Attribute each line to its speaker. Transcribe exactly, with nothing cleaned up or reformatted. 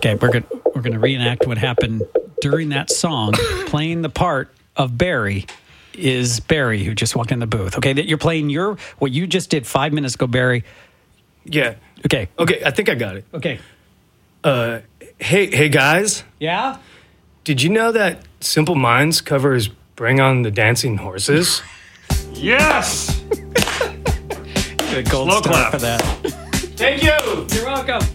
Speaker 1: Okay, we're gonna we're gonna reenact what happened during that song. Playing the part of Barry is Barry, who just walked in the booth. Okay, that you're playing your what you just did five minutes ago, Barry.
Speaker 2: Yeah.
Speaker 1: Okay.
Speaker 2: Okay, I think I got it.
Speaker 1: Okay.
Speaker 2: Uh, hey, hey guys.
Speaker 1: Yeah.
Speaker 2: Did you know that Simple Minds covers "Bring On the Dancing Horses"?
Speaker 3: Yes.
Speaker 1: Good gold
Speaker 3: Slow
Speaker 1: star
Speaker 3: clap.
Speaker 1: for that.
Speaker 2: Thank you.
Speaker 1: You're welcome.